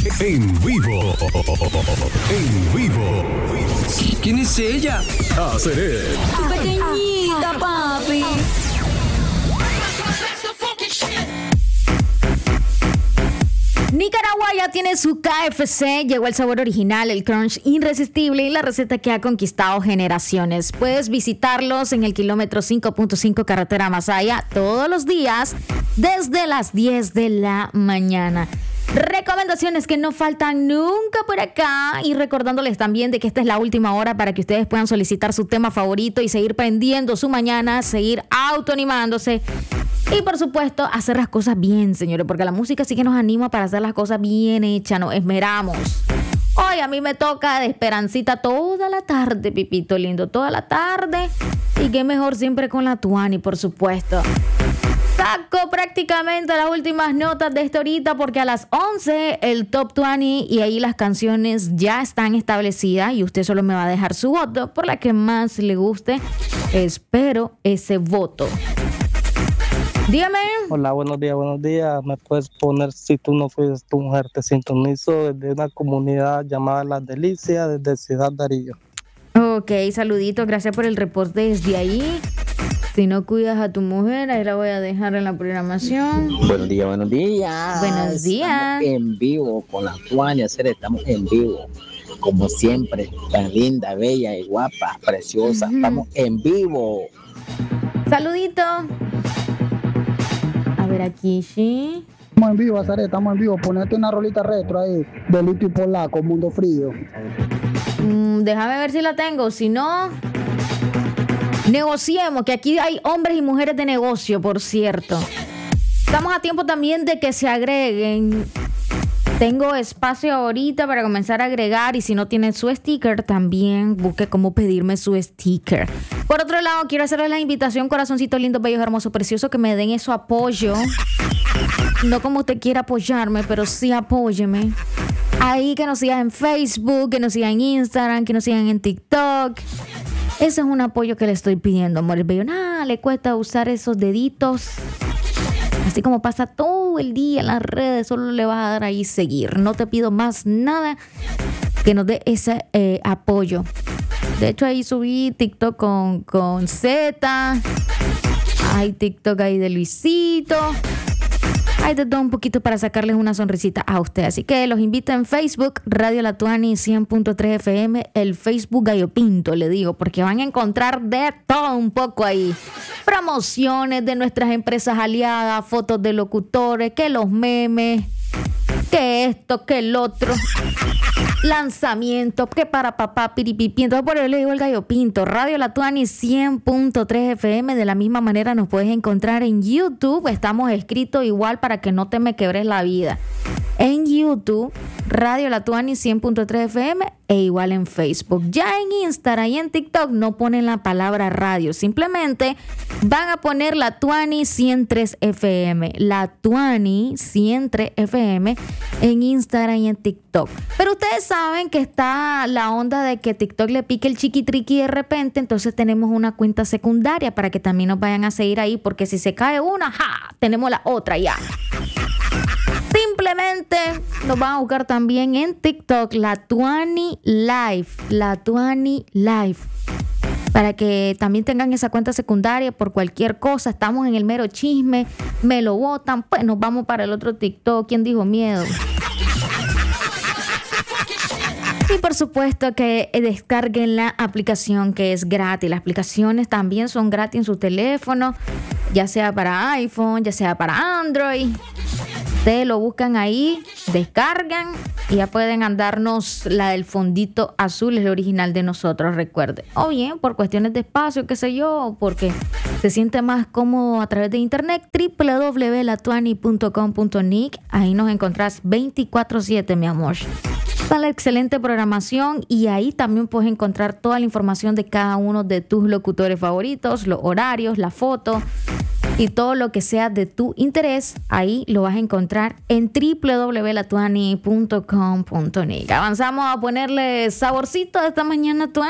En vivo. En vivo. ¿Quién es ella? Seré. Tu pequeñita, papi. Nicaragua ya tiene su KFC, llegó el sabor original, el crunch irresistible y la receta que ha conquistado generaciones. Puedes visitarlos en el kilómetro 5.5 carretera Masaya todos los días desde las 10 de la mañana. Recomendaciones que no faltan nunca por acá y recordándoles también de que esta es la última hora para que ustedes puedan solicitar su tema favorito y seguir prendiendo su mañana, seguir autoanimándose y por supuesto hacer las cosas bien, señores, porque la música sí que nos anima para hacer las cosas bien hechas, nos esmeramos. Hoy a mí me toca de Esperancita toda la tarde, Pipito lindo, toda la tarde y qué mejor siempre con la Tuani, por supuesto. Saco prácticamente las últimas notas de esta horita porque a las 11 el Top 20 y ahí las canciones ya están establecidas y usted solo me va a dejar su voto por la que más le guste. Espero ese voto. Dígame. Hola, buenos días. ¿Me puedes poner Si tú no fuiste tu mujer? Te sintonizo desde una comunidad llamada Las Delicias, desde Ciudad Darío. Ok, saluditos, gracias por el repost desde ahí. Si no cuidas a tu mujer, ahí la voy a dejar en la programación. Buenos días. Buenos días. Estamos en vivo con la Tuani, estamos en vivo. Como siempre, tan linda, bella y guapa, preciosa. Estamos en vivo. Saludito. A ver aquí, sí. Estamos en vivo, Azaré, estamos en vivo. Ponete una rolita retro ahí, de Lito y Polaco, Mundo Frío. Déjame ver si la tengo. Si no, negociemos, que aquí hay hombres y mujeres de negocio, por cierto. Estamos a tiempo también de que se agreguen. Tengo espacio ahorita para comenzar a agregar y si no tienen su sticker, también busque cómo pedirme su sticker. Por otro lado, quiero hacerles la invitación, corazoncito lindo, bello, hermoso, precioso, que me den eso apoyo. No como usted quiera apoyarme, pero sí apóyeme. Ahí que nos sigan en Facebook, que nos sigan en Instagram, que nos sigan en TikTok. Ese es un apoyo que le estoy pidiendo, amor bello. Nada, le cuesta usar esos deditos. Así como pasa todo el día en las redes, solo le vas a dar ahí seguir. No te pido más nada que nos dé ese apoyo. De hecho, ahí subí TikTok con Z. Hay TikTok ahí de Luisito. Hay de todo un poquito para sacarles una sonrisita a usted. Así que los invito en Facebook, Radio La Tuani 100.3 FM, el Facebook Gallo Pinto, le digo, porque van a encontrar de todo un poco ahí. Promociones de nuestras empresas aliadas, fotos de locutores, que los memes, que esto, que el otro. Lanzamiento, que para papá, piripipi. Entonces por eso le digo el Gallo Pinto. Radio La Tuani 100.3 FM. De la misma manera nos puedes encontrar en YouTube. Estamos escritos igual para que no te me quebres la vida. En YouTube, Radio La Tuani 100.3 FM e igual en Facebook. Ya en Instagram y en TikTok no ponen la palabra radio. Simplemente van a poner La Tuani 103 FM. La Tuani 103 FM en Instagram y en TikTok. Pero ustedes saben que está la onda de que TikTok le pique el chiquitriqui de repente. Entonces tenemos una cuenta secundaria para que también nos vayan a seguir ahí. Porque si se cae una, ¡ja!, tenemos la otra ya. Simplemente nos van a buscar también en TikTok, La Tuani Live, La Tuani Live, para que también tengan esa cuenta secundaria por cualquier cosa. Estamos en el mero chisme, me lo botan, pues nos vamos para el otro TikTok. ¿Quién dijo miedo? Y por supuesto que descarguen la aplicación, que es gratis. Las aplicaciones también son gratis en su teléfono, ya sea para iPhone, ya sea para Android. Ustedes lo buscan ahí, descargan y ya pueden andarnos la del fondito azul, es la original de nosotros, recuerde. O bien, por cuestiones de espacio, qué sé yo, porque se siente más cómodo a través de internet, www.latuani.com.nic. Ahí nos encontrás 24/7, mi amor. Está la excelente programación y ahí también puedes encontrar toda la información de cada uno de tus locutores favoritos, los horarios, la foto y todo lo que sea de tu interés. Ahí lo vas a encontrar en www.latuani.com.nic. Avanzamos a ponerle saborcito de esta mañana, Tuani.